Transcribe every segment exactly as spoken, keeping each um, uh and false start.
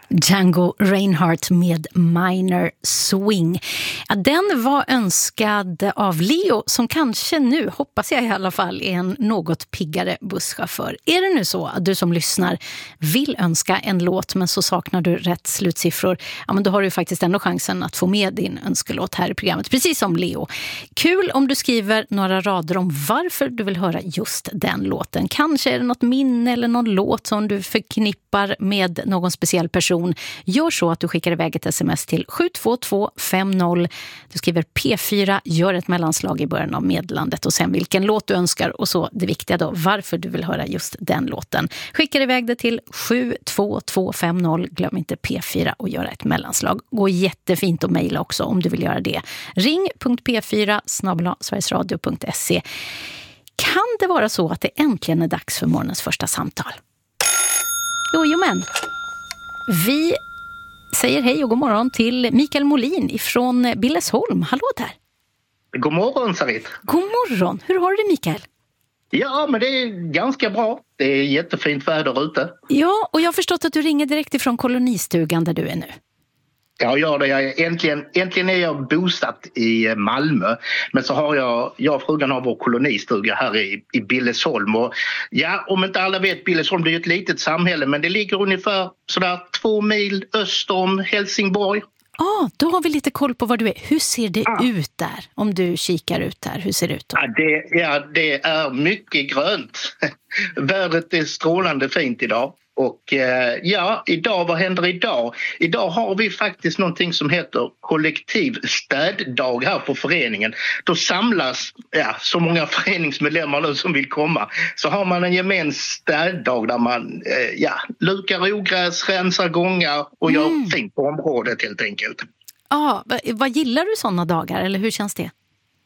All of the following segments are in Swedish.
Django Reinhardt med Minor Swing. Ja, den var önskad av Leo som kanske nu, hoppas jag i alla fall, är en något piggare busschaufför. Är det nu så att du som lyssnar vill önska en låt men så saknar du rätt slutsiffror, ja, men då har du faktiskt ändå chansen att få med din önskelåt här i programmet, precis som Leo. Kul om du skriver några rader om varför du vill höra just den låten. Kanske är det något minne eller någon låt som du förknippar med någon speciell person. Gör så att du skickar iväg ett sms till sju två två fem noll. Du skriver P fyra, gör ett mellanslag i början av meddelandet och sen vilken låt du önskar och så det viktiga då, varför du vill höra just den låten. Skickar iväg det till sju två två fem noll. Glöm inte P fyra och göra ett mellanslag. Gå jättefint att mejla också om du vill göra det. Ring punkt p fyra snabel-a sverigesradio punkt se. Kan det vara så att det äntligen är dags för morgonens första samtal? Jo, jo men. Vi säger hej och god morgon till Mikael Molin ifrån Billesholm. Hallå där. God morgon, Sarit. God morgon. Hur har du det, Mikael? Ja, men det är ganska bra. Det är jättefint väder ute. Ja, och jag har förstått att du ringer direkt ifrån kolonistugan där du är nu. Ja, gör det. Jag är, äntligen, äntligen är jag bosatt i Malmö. Men så har jag, jag och frugan har vår kolonistuga här i, i Billesholm. Och ja, om inte alla vet, Billesholm är ju ett litet samhälle. Men det ligger ungefär sådär två mil öster om Helsingborg. Ja, ah, då har vi lite koll på var du är. Hur ser det ah. ut där? Om du kikar ut där, hur ser det ut då? Ja, det, ja, det är mycket grönt. Vädret är strålande fint idag. Och eh, ja, idag, vad händer idag? Idag har vi faktiskt någonting som heter kollektiv städdag här på föreningen. Då samlas ja, så många föreningsmedlemmar nu som vill komma. Så har man en gemensam städdag där man eh, ja, lukar ogräs, rensar gångar och mm. gör fint på området helt enkelt. Ja, vad, vad gillar du sådana dagar eller hur känns det?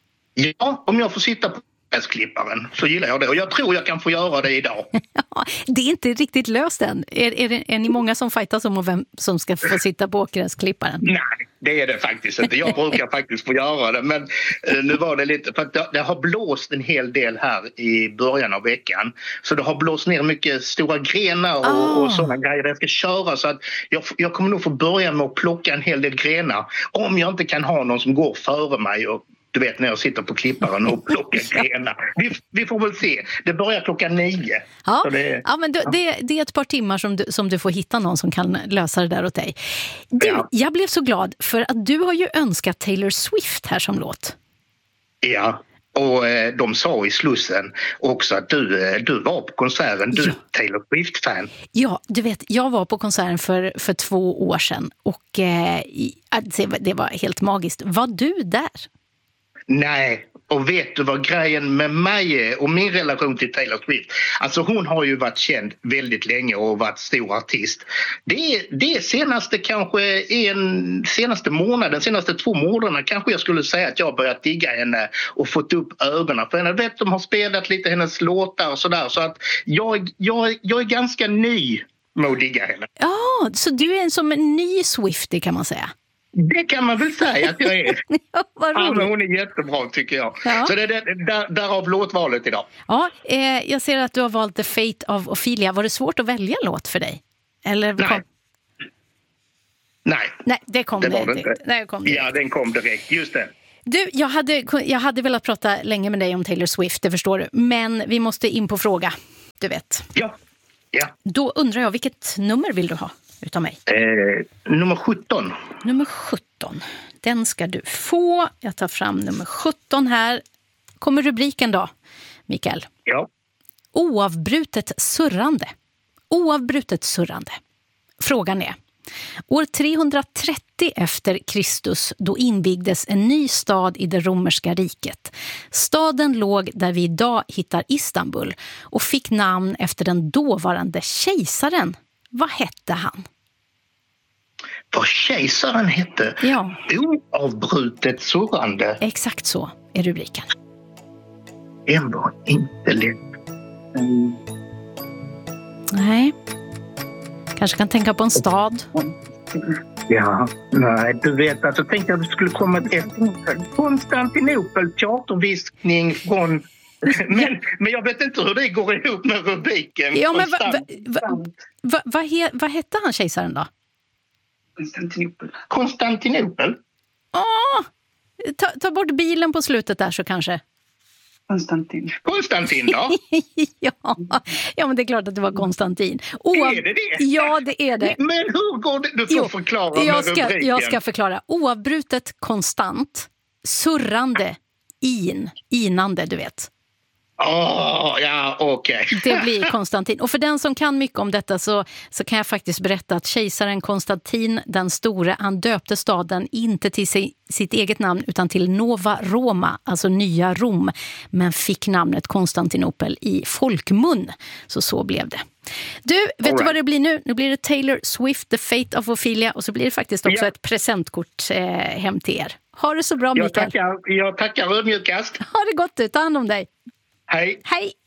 Ja, om jag får sitta på klipparen så gillar jag det och jag tror jag kan få göra det idag. Ja, det är inte riktigt löst än. Är, är, det, är ni många som fightas om vem som ska få sitta på gräsklipparen? Nej, det är det faktiskt inte. Jag brukar faktiskt få göra det men eh, nu var det lite för att det, det har blåst en hel del här i början av veckan så det har blåst ner mycket stora grenar och, oh. och sådana grejer jag ska köra så att jag, jag kommer nog få börja med att plocka en hel del grenar om jag inte kan ha någon som går före mig och du vet när jag sitter på klipparen och plockar grenar. Vi, vi får väl se. Det börjar klockan nio. Ja, det, ja men det, ja. Det, det är ett par timmar som du, som du får hitta någon som kan lösa det där åt dig. Du, ja. Jag blev så glad för att du har ju önskat Taylor Swift här som låt. Ja, och eh, de sa i Slussen också att du, eh, du var på konserten. Du är ja. Taylor Swift-fan. Ja, du vet, jag var på konserten för, för två år sedan och eh, det, det var helt magiskt. Var du där? Nej, och vet du vad grejen med mig är och min relation till Taylor Swift? Alltså hon har ju varit känd väldigt länge och varit stor artist. Det är det senaste kanske en senaste månaden, senaste två månaderna kanske jag skulle säga att jag har börjat digga henne och fått upp ögonen för henne. Jag vet de har spelat lite hennes låtar och sådär så att jag, jag, jag är ganska ny med att digga henne. Ja, så du är en som en ny Swiftie kan man säga. Det kan man väl säga att jag är. Ja, vad roligt. Ja, hon är jättebra tycker jag. Ja. Så det är där, där, därav låtvalet idag. Ja, eh, jag ser att du har valt The Fate of Ophelia. Var det svårt att välja låt för dig? Eller Nej. Kom... Nej. Nej, det kom det. det. Var det inte. Det kom ja, den kom direkt. Just det. Du, jag hade, jag hade velat prata länge med dig om Taylor Swift, det förstår du. Men vi måste in på fråga, du vet. Ja. Ja. Då undrar jag, vilket nummer vill du ha utav mig? Eh, nummer sjutton. Nummer sjutton. Den ska du få. Jag tar fram nummer sjutton här. Kommer rubriken då, Mikael? Ja. Oavbrutet surrande. Oavbrutet surrande. Frågan är: år trehundratrettio efter Kristus, då invigdes en ny stad i det romerska riket. Staden låg där vi idag hittar Istanbul och fick namn efter den dåvarande kejsaren. Vad hette han? Vad kejsaren hette? Ja. Oavbrutet surrande. Exakt så är rubriken. Den var inte lätt. Mm. Nej. Kanske kan tänka på en stad. Ja, nej, du vet, alltså tänkte jag att det skulle komma ett Konstantinopel, teaterviskning från... Men, men jag vet inte hur det går ihop med rubriken. Ja, men vad va, va, va, va, he, va hette han kejsaren då? Konstantinopel. Konstantinopel? Åh! Ta, ta bort bilen på slutet där så kanske. Konstantin. Konstantin då? ja. ja, men det är klart att det var Konstantin. Oav... Är det det? Ja, det är det. Men hur går det? Du får jo, förklara med jag ska, rubriken. Jag ska förklara. Oavbrutet konstant, surrande, in, inande, du vet. Oh, ja, okej. Okay. Det blir Konstantin. Och för den som kan mycket om detta så, så kan jag faktiskt berätta att kejsaren Konstantin den store, han döpte staden inte till sig, sitt eget namn utan till Nova Roma, alltså nya Rom, men fick namnet Konstantinopel i folkmun. Så så blev det. Du, vet right. du vad det blir nu? Nu blir det Taylor Swift, The Fate of Ophelia, och så blir det faktiskt också yeah. ett presentkort eh, hem till er. Ha det så bra, Mikael. Jag tackar, jag tackar ödmjukast. Ha det gott, ta hand om dig. Hej. Hej.